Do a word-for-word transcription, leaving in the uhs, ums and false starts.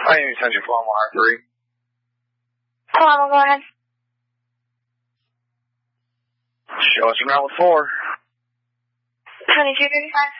I need attention for wire three. Come on, go ahead. Show us around with four. twenty-two thirty-five.